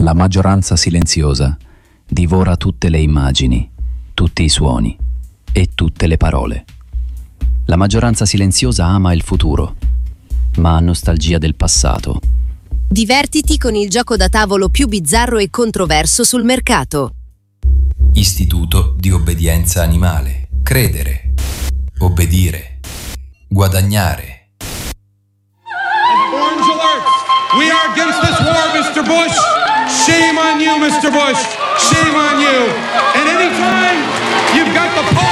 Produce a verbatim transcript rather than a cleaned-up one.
La maggioranza silenziosa divora tutte le immagini, tutti i suoni e tutte le parole. La maggioranza silenziosa ama il futuro, ma ha nostalgia del passato. Divertiti con il gioco da tavolo più bizzarro e controverso sul mercato. Istituto di obbedienza animale. Credere, obbedire, guadagnare. Orange alert! We are against this war, Mister Bush! Shame on you, Mister Bush! Shame on you! And anytime you've got the